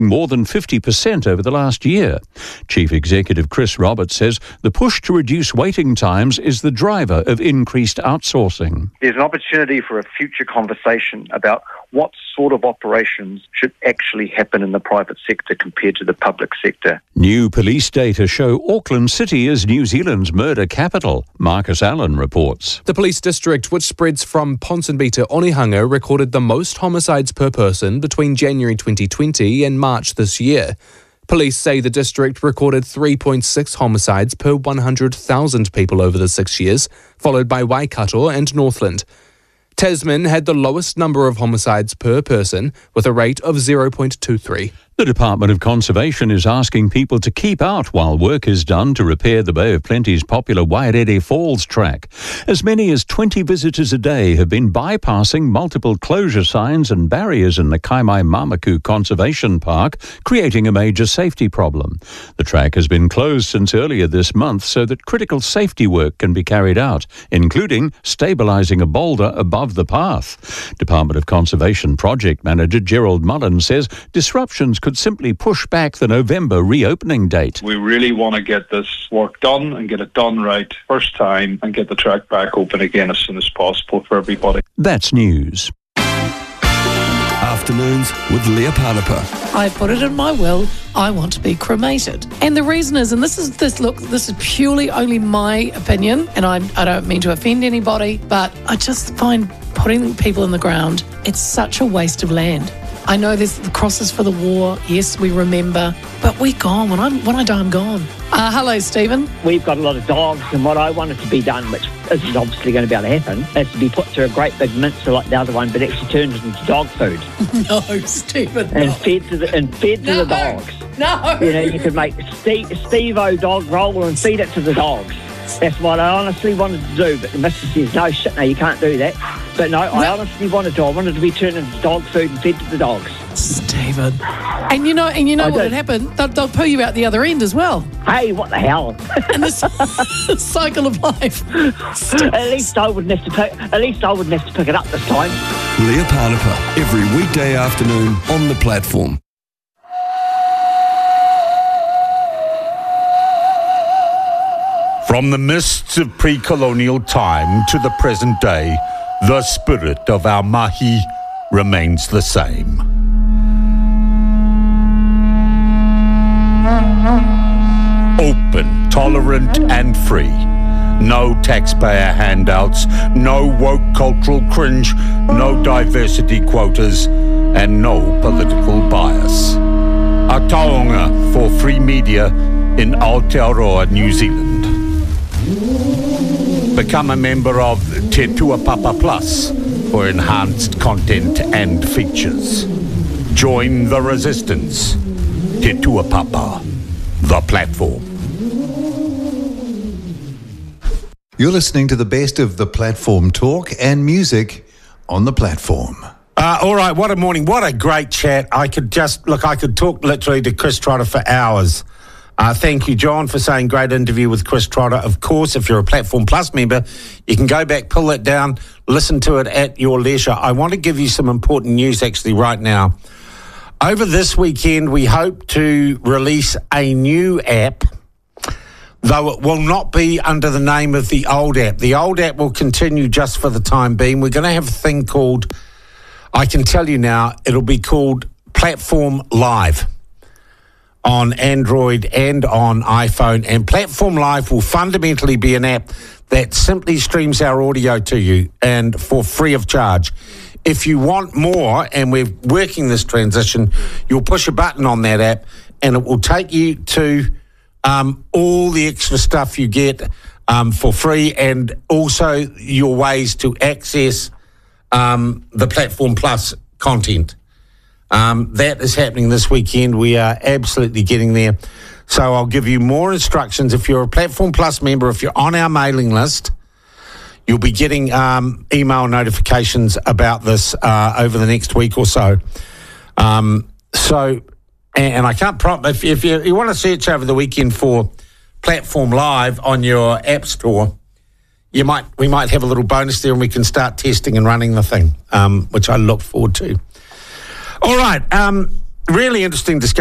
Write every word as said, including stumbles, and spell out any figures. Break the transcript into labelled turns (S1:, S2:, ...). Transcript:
S1: more than fifty percent over the last year. Chief Executive Chris Roberts says the push to reduce waiting times is the driver of increased outsourcing.
S2: There's an opportunity for a future conversation about what sort of operations should actually happen in the private sector compared to the public sector.
S1: New police data show Auckland City is New Zealand's murder capital. Marcus Allen reports.
S3: The police district, which spreads from Ponsonby to Onehunga, recorded the most homicides per person between January twenty twenty and March this year. Police say the district recorded three point six homicides per one hundred thousand people over the six years, followed by Waikato and Northland. Tasman had the lowest number of homicides per person, with a rate of zero point two three.
S1: The Department of Conservation is asking people to keep out while work is done to repair the Bay of Plenty's popular Waiarere Falls track. As many as twenty visitors a day have been bypassing multiple closure signs and barriers in the Kaimai Mamaku Conservation Park, creating a major safety problem. The track has been closed since earlier this month so that critical safety work can be carried out, including stabilising a boulder above the path. Department of Conservation Project Manager Gerald Mullen says disruptions could simply push back the November reopening date.
S4: We really want to get this work done and get it done right first time and get the track back open again as soon as possible for everybody.
S1: That's news.
S5: Afternoons with Leah Panapa.
S6: I put it in my will, I want to be cremated. And the reason is, and this is this look, this is purely only my opinion, and I, I don't mean to offend anybody, but I just find putting people in the ground, it's such a waste of land. I know there's the crosses for the war, yes, we remember, but we're gone. When, I'm, when I die, I'm gone. Uh, hello, Stephen.
S7: We've got a lot of dogs, and what I wanted to be done, which isn't obviously going to be able to happen, is to be put through a great big mincer like the other one, but actually turned it into dog food.
S6: No, Stephen,
S7: And
S6: no.
S7: fed to the, and fed to
S6: No.
S7: the dogs.
S6: No.
S7: You know, you could make Steve, Steve-O dog roll and feed it to the dogs. That's what I honestly wanted to do, but the missus says, no, shit, no, you can't do that. But no, I honestly wanted to. I wanted to be turned into dog food and fed to the dogs.
S6: Stephen. And you know, and you know
S7: I
S6: what
S7: did.
S6: would happen? They'll, they'll pull you out the other end as well.
S7: Hey, what the hell?
S6: And this cycle of life.
S7: At least I wouldn't have to pick. At least I wouldn't have to pick it up this time.
S5: Leah Panapa, every weekday afternoon on the platform.
S8: From the mists of pre-colonial time to the present day, the spirit of our mahi remains the same. Open, tolerant and free. No taxpayer handouts, no woke cultural cringe, no diversity quotas, and no political bias. A taonga for free media in Aotearoa, New Zealand. Become a member of Te Tuapapa Plus for enhanced content and features. Join the resistance. Te Tuapapa, the platform.
S9: You're listening to the best of the platform talk and music on the platform.
S8: Uh, all right, what a morning. What a great chat. I could just, look, I could talk literally to Chris Trotter for hours. Uh, thank you, John, for saying great interview with Chris Trotter. Of course, if you're a Platform Plus member, you can go back, pull it down, listen to it at your leisure. I want to give you some important news actually right now. Over this weekend, we hope to release a new app, though it will not be under the name of the old app. The old app will continue just for the time being. We're going to have a thing called, I can tell you now, it'll be called Platform Live on Android and on iPhone. And Platform Live will fundamentally be an app that simply streams our audio to you and for free of charge. If you want more, and we're working this transition, you'll push a button on that app and it will take you to um, all the extra stuff you get um, for free, and also your ways to access um, the Platform Plus content. Um, that is happening this weekend. We are absolutely getting there. So I'll give you more instructions. If you're a Platform Plus member, if you're on our mailing list, you'll be getting um, email notifications about this uh, over the next week or so. Um, so, and, and I can't prompt, if, if you, you want to search over the weekend for Platform Live on your app store, you might we might have a little bonus there and we can start testing and running the thing, um, which I look forward to. All right, um, really interesting discussion.